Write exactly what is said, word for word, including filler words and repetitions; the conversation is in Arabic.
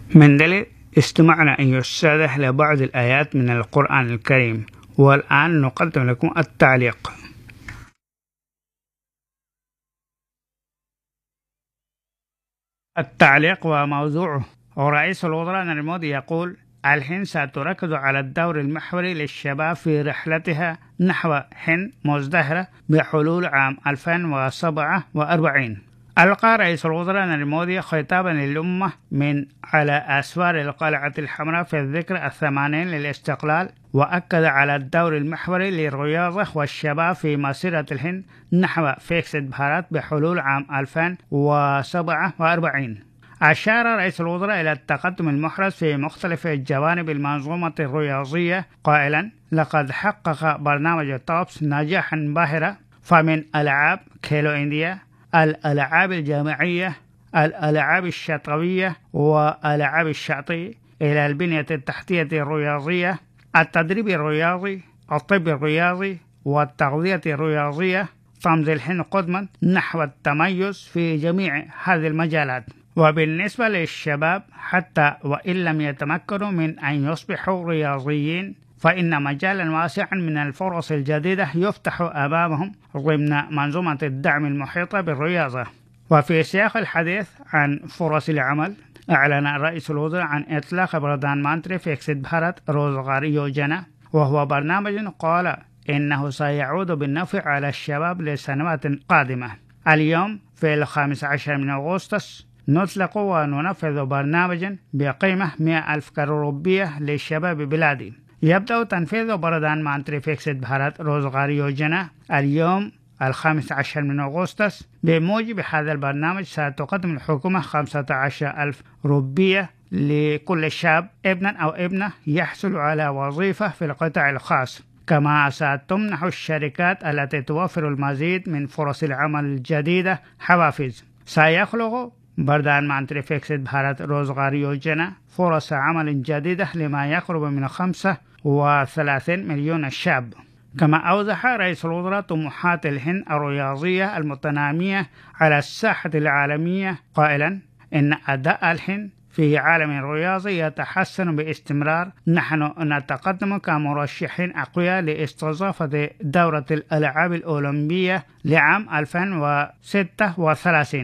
من دليل استمعنا أيها السادة لبعض الآيات من القرآن الكريم، والآن نقدم لكم التعليق. التعليق وموضوعه: ورئيس الوزراء نريندرا مودي يقول: الهند ستركز على الدور المحوري للشباب في رحلتها نحو هند مزدهرة بحلول عام ألفين وسبعة وأربعين. ألقى رئيس الوزراء نريندرا مودي خطابا للأمة من على أسوار القلعة الحمراء في الذكرى الثمانين للاستقلال، وأكد على الدور المحوري للرياضة والشباب في مسيرة الهند نحو فيكسيت بھارت بحلول عام ألفين وسبعة وأربعين. أشار رئيس الوزراء إلى التقدم المحرز في مختلف جوانب المنظومة الرياضية قائلا: لقد حقق برنامج توبس نجاحا باهرا، فمن ألعاب كيلو إنديا، الألعاب الجامعية، الألعاب الشاطئية والألعاب الشاطئية، إلى البنية التحتية الرياضية، التدريب الرياضي، الطب الرياضي والتغذية الرياضية، تمضي الهند قدما نحو التميز في جميع هذه المجالات. وبالنسبة للشباب، حتى وإن لم يتمكنوا من أن يصبحوا رياضيين، فإن مجالا واسعا من الفرص الجديدة يفتح أمامهم ضمن منظومة الدعم المحيطة بالرياضة. وفي سياق الحديث عن فرص العمل، أعلن رئيس الوزراء عن إطلاق برادان مانتري فيكسيت بھارت روزغار يوجنا، وهو برنامج قال إنه سيعود بالنفع على الشباب لسنوات قادمة. اليوم في الخامس عشر من أغسطس نطلق وننفذ برنامجا بقيمة مئة ألف كرة روبية للشباب بلادي. يبدأ تنفيذ برادان مانتري فيكسيت بھارت روزغار يوجنا اليوم الخامس عشر من أغسطس. بموجب هذا البرنامج ستقدم الحكومة خمسة عشر ألف روبية لكل شاب ابنا أو ابنة يحصل على وظيفة في القطاع الخاص، كما ستمنح الشركات التي توفر المزيد من فرص العمل الجديدة حوافز. سيخلق برادان مانتري فيكسيت بھارت روزغار يوجنا فرص عمل جديدة لما يقرب من خمسة وثلاثين مليون شاب. كما أوضح رئيس الوزراء طموحات الهند الرياضية المتنامية على الساحة العالمية قائلا إن أداء الهند في عالم الرياضي يتحسن باستمرار. نحن نتقدم كمرشحين أقوياء لاستضافة دورة الألعاب الأولمبية لعام ألفين وستة وثلاثين.